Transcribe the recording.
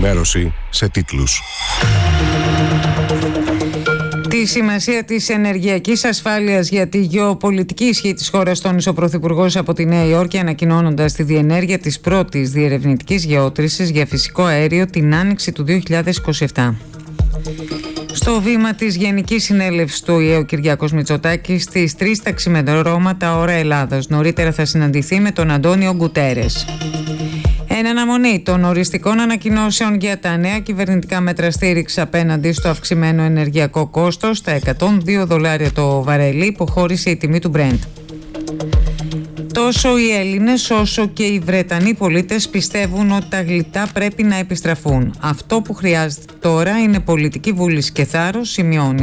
ενημέρωση σε τίτλους. Τη σημασία της ενεργειακής ασφάλειας για τη γεωπολιτική ισχύ της χώρας τόνισε ο Πρωθυπουργός από τη Νέα Υόρκη, ανακοινώνοντας τη διενέργεια της πρώτης διερευνητικής γεώτρησης για φυσικό αέριο την άνοιξη του 2027. Στο βήμα της Γενικής Συνέλευσης του ΟΗΕ, ο Κυριάκος Μητσοτάκης στις 3 τα ξημερώματα ώρα Ελλάδας. Νωρίτερα θα συναντηθεί με τον Αντώνιο Γκουτέρες. Εν αναμονή των οριστικών ανακοινώσεων για τα νέα κυβερνητικά μέτρα στήριξη απέναντι στο αυξημένο ενεργειακό κόστος, στα $102 το βαρέλι, υποχώρησε η τιμή του Brent. Τόσο οι Έλληνες όσο και οι Βρετανοί πολίτες πιστεύουν ότι τα γλυπτά πρέπει να επιστραφούν. Αυτό που χρειάζεται τώρα είναι πολιτική βούληση και θάρρος, σημειώνει